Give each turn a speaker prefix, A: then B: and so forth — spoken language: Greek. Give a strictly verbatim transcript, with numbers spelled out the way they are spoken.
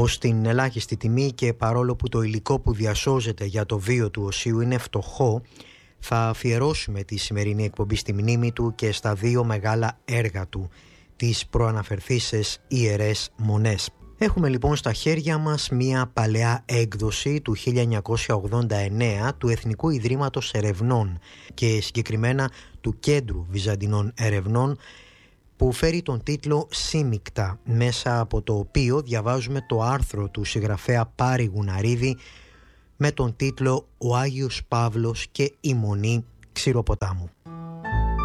A: ως την ελάχιστη τιμή και παρόλο που το υλικό που διασώζεται για το βίο του Οσίου είναι φτωχό, θα αφιερώσουμε τη σημερινή εκπομπή στη μνήμη του και στα δύο μεγάλα έργα του, τις προαναφερθήσεις ιερές μονές. Έχουμε λοιπόν στα χέρια μας μία παλαιά έκδοση του χίλια εννιακόσια ογδόντα εννέα του Εθνικού Ιδρύματος Ερευνών και συγκεκριμένα του Κέντρου Βυζαντινών Ερευνών, που φέρει τον τίτλο «Σύμικτα», μέσα από το οποίο διαβάζουμε το άρθρο του συγγραφέα Πάρη Γουναρίδη με τον τίτλο «Ο Άγιος Παύλος και η Μονή Ξηροποτάμου».